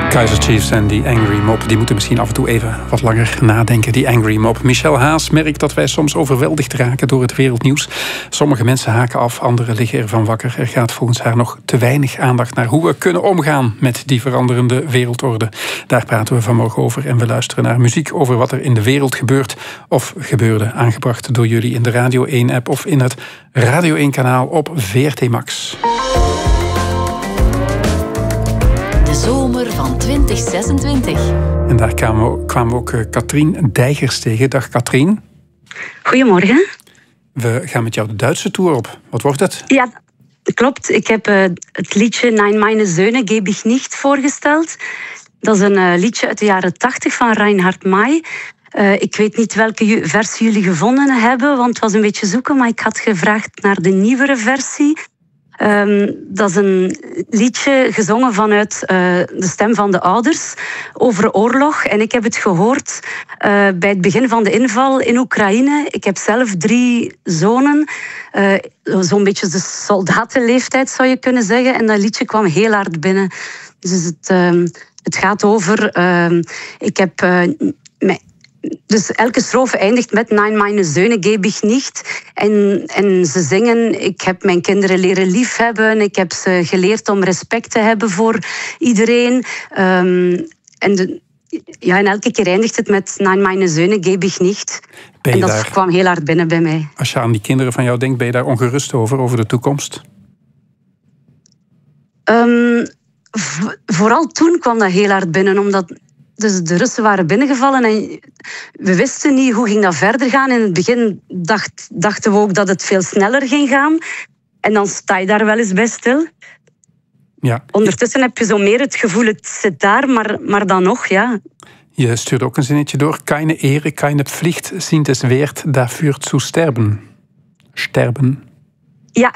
Kaiser Chiefs en die Angry Mob, die moeten misschien af en toe even wat langer nadenken, die Angry Mob. Michelle Haas merkt dat wij soms overweldigd raken door het wereldnieuws. Sommige mensen haken af, anderen liggen ervan wakker. Er gaat volgens haar nog te weinig aandacht naar hoe we kunnen omgaan met die veranderende wereldorde. Daar praten we vanmorgen over en we luisteren naar muziek over wat er in de wereld gebeurt of gebeurde. Aangebracht door jullie in de Radio 1-app of in het Radio 1-kanaal op VRT Max. De zomer van 2026. En daar kwamen we ook Katrien Dijgers tegen. Dag Katrien. Goedemorgen. We gaan met jou de Duitse tour op. Wat wordt het? Ja, klopt. Ik heb het liedje Nein, meine Söhne gebe ich nicht voorgesteld. Dat is een liedje uit de jaren 80 van Reinhard May. Ik weet niet welke versie jullie gevonden hebben, want het was een beetje zoeken, maar ik had gevraagd naar de nieuwere versie. Dat is een liedje gezongen vanuit de stem van de ouders over oorlog. En ik heb het gehoord bij het begin van de inval in Oekraïne. Ik heb zelf 3 zonen, zo'n beetje de soldatenleeftijd zou je kunnen zeggen. En dat liedje kwam heel hard binnen. Dus het gaat over... Dus elke strofe eindigt met Nein, meine Söhne gebe ich nicht. En ze zingen, ik heb mijn kinderen leren liefhebben. Ik heb ze geleerd om respect te hebben voor iedereen. En elke keer eindigt het met Nein, meine Söhne gebe ich nicht. En dat kwam heel hard binnen bij mij. Als je aan die kinderen van jou denkt, ben je daar ongerust over de toekomst? Vooral toen kwam dat heel hard binnen, omdat... Dus de Russen waren binnengevallen en we wisten niet hoe ging dat verder gaan. In het begin dachten we ook dat het veel sneller ging gaan. En dan sta je daar wel eens bij stil. Ja. Ondertussen heb je zo meer het gevoel, het zit daar, maar dan nog, ja. Je stuurde ook een zinnetje door. Keine Ehre, keine Pflicht sind es wert, dafür zu sterben. Sterben. Ja.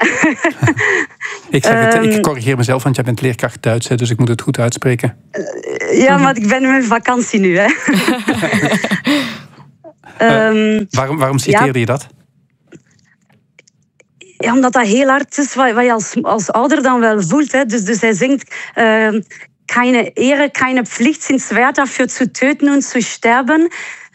Ik corrigeer mezelf, want jij bent leerkracht Duits, dus ik moet het goed uitspreken. Ja, maar ik ben met vakantie nu. Hè. Waarom citeerde je dat? Ja, omdat dat heel hard is wat je als ouder dan wel voelt. Hè. Dus hij zingt... keine Ehre, keine Pflicht sind es wert, dafür zu töten und zu sterben.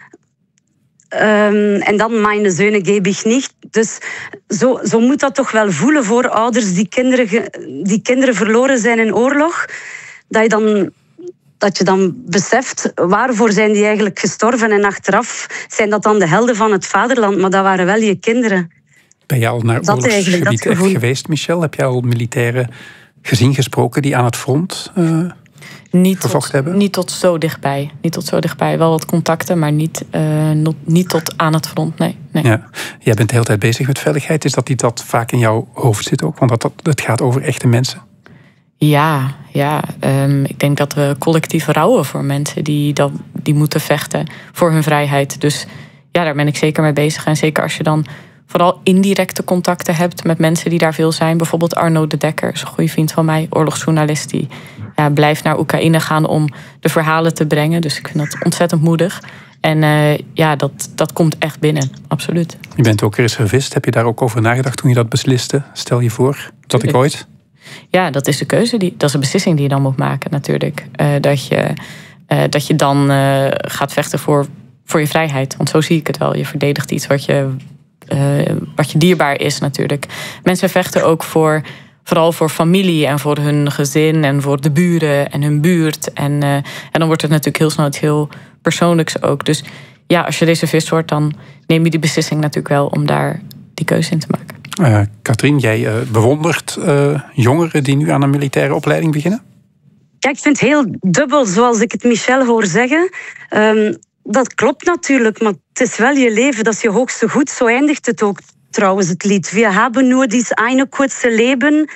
En dan meine Söhne gebe ich nicht. Dus zo moet dat toch wel voelen voor ouders die kinderen verloren zijn in oorlog. Dat je dan beseft, waarvoor zijn die eigenlijk gestorven? En achteraf zijn dat dan de helden van het vaderland, maar dat waren wel je kinderen. Ben je al naar oorlogsgebied geweest, Michelle? Heb je al militairen gezien, gesproken die aan het front gevochten hebben? Niet tot zo dichtbij. Wel wat contacten, maar niet tot aan het front, nee. Ja. Jij bent de hele tijd bezig met veiligheid. Is dat iets dat vaak in jouw hoofd zit ook? Want het gaat over echte mensen. Ja. Ik denk dat we collectief rouwen voor mensen die moeten vechten voor hun vrijheid. Dus ja, daar ben ik zeker mee bezig. En zeker als je dan vooral indirecte contacten hebt met mensen die daar veel zijn. Bijvoorbeeld Arno de Dekker, is een goede vriend van mij, oorlogsjournalist, die blijft naar Oekraïne gaan om de verhalen te brengen. Dus ik vind dat ontzettend moedig. En dat komt echt binnen, absoluut. Je bent ook reservist. Heb je daar ook over nagedacht toen je dat besliste? Stel je voor, dat ik ooit? Ja, dat is de keuze. Dat is een beslissing die je dan moet maken natuurlijk. Dat je dan gaat vechten voor je vrijheid. Want zo zie ik het wel. Je verdedigt iets wat je dierbaar is natuurlijk. Mensen vechten ook vooral voor familie en voor hun gezin en voor de buren en hun buurt. En dan wordt het natuurlijk heel snel iets heel persoonlijks ook. Dus ja, als je reservist wordt, dan neem je die beslissing natuurlijk wel om daar die keuze in te maken. Katrien, jij bewondert jongeren die nu aan een militaire opleiding beginnen? Ja, ik vind het heel dubbel, zoals ik het Michelle hoor zeggen. Dat klopt natuurlijk, maar het is wel je leven, dat is je hoogste goed. Zo eindigt het ook trouwens, het lied. We hebben nur dieses eine kurze Leben.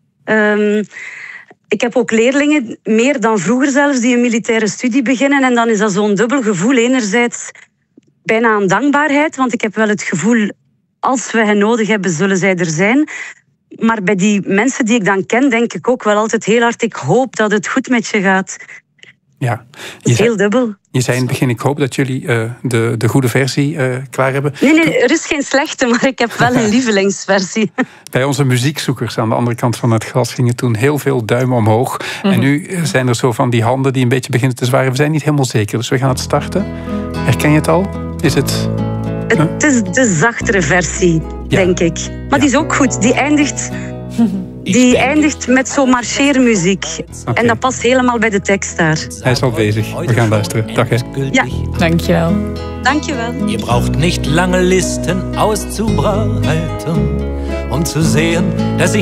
Ik heb ook leerlingen, meer dan vroeger zelfs, die een militaire studie beginnen. En dan is dat zo'n dubbel gevoel. Enerzijds bijna een dankbaarheid, want ik heb wel het gevoel, als we hen nodig hebben, zullen zij er zijn. Maar bij die mensen die ik dan ken, denk ik ook wel altijd heel hard, ik hoop dat het goed met je gaat. Ja. Dat is heel dubbel. Je zei in het begin, ik hoop dat jullie de goede versie klaar hebben. Nee, er is geen slechte, maar ik heb wel een lievelingsversie. Bij onze muziekzoekers aan de andere kant van het glas gingen toen heel veel duimen omhoog. En nu zijn er zo van die handen die een beetje beginnen te zwaaien. We zijn niet helemaal zeker, dus we gaan het starten. Herken je het al? Is het... Het is de zachtere versie, denk ik. Maar die is ook goed. Die eindigt met zo'n marcheermuziek. Okay. En dat past helemaal bij de tekst daar. Hij is al bezig. We gaan luisteren. Dag, hè. Ja. Dankjewel. Dankjewel. Ihr braucht nicht lange Listen auszubreiten, um zu sehen, dass ich